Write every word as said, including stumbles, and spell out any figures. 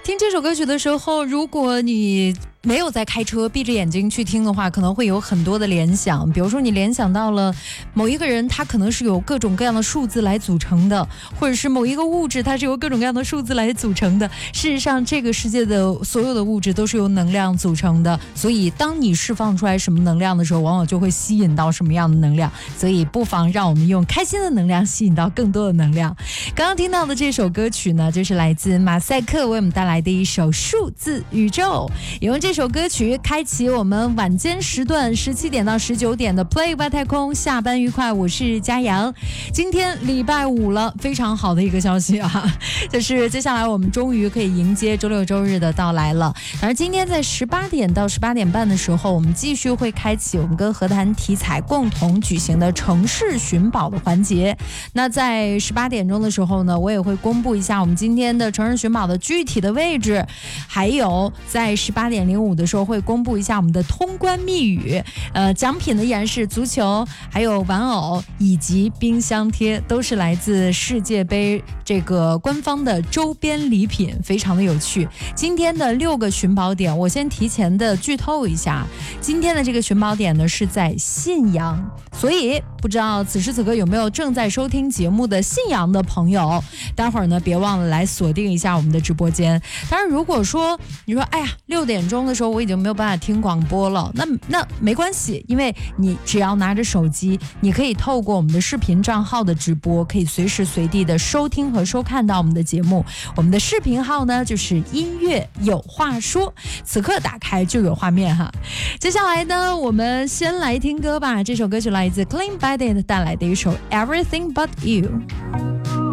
听这首歌曲的时候，如果你没有在开车，闭着眼睛去听的话，可能会有很多的联想。比如说你联想到了某一个人，他可能是由各种各样的数字来组成的，或者是某一个物质，它是由各种各样的数字来组成的。事实上这个世界的所有的物质都是由能量组成的，所以当你释放出来什么能量的时候，往往就会吸引到什么样的能量。所以不妨让我们用开心的能量吸引到更多的能量。刚刚听到的这首歌曲呢，就是来自马赛克为我们带来的一首数字宇宙。也用这首歌曲开启我们晚间时段十七点到十九点的 Play 外太空，下班愉快，我是嘉阳。今天礼拜五了，非常好的一个消息啊，就是接下来我们终于可以迎接周六周日的到来了。而今天在十八点到十八点半的时候，我们继续会开启我们跟和谈体彩共同举行的城市寻宝的环节。那在十八点钟的时候呢，我也会公布一下我们今天的城市寻宝的具体的位置，还有在十八点零五的时候会公布一下我们的通关密语。呃，奖品呢依然是足球，还有玩偶以及冰箱贴，都是来自世界杯这个官方的周边礼品，非常的有趣。今天的六个寻宝点，我先提前的剧透一下，今天的这个寻宝点呢是在信阳，所以不知道此时此刻有没有正在收听节目的信阳的朋友，待会儿呢别忘了来锁定一下我们的直播间。当然如果说你说哎呀六点钟的时候我已经没有办法听广播了，那那没关系，因为你只要拿着手机，你可以透过我们的视频账号的直播，可以随时随地的收听和收看到我们的节目。我们的视频号呢就是音乐有话说，此刻打开就有画面哈。接下来呢我们先来听歌吧，这首歌曲来自 Clean Bandit 带来的一首 Everything But You。